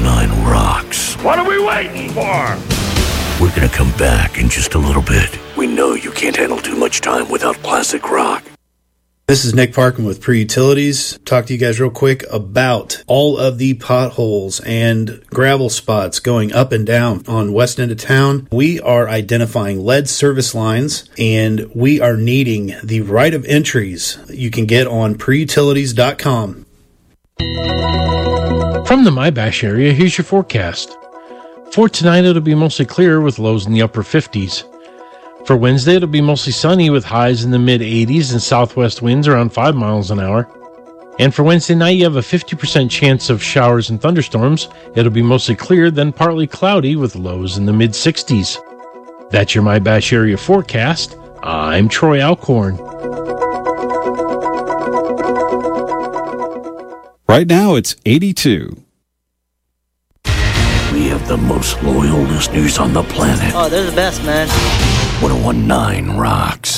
1019 rocks. What are we waiting for? We're gonna come back in just a little bit. We know you can't handle too much time without classic rock. This is Nick Parkin with Pre-Utilities. Talk to you guys real quick about all of the potholes and gravel spots going up and down on west end of town. We are identifying lead service lines, and we are needing the right of entries you can get on preutilities.com. From the Mybash area, here's your forecast. For tonight, it'll be mostly clear with lows in the upper 50s. For Wednesday, it'll be mostly sunny with highs in the mid-80s and southwest winds around 5 miles an hour. And for Wednesday night, you have a 50% chance of showers and thunderstorms. It'll be mostly clear, then partly cloudy with lows in the mid-60s. That's your Mybash area forecast. I'm Troy Alcorn. Right now, it's 82. We have the most loyal listeners on the planet. Oh, they're the best, man. 1019 rocks.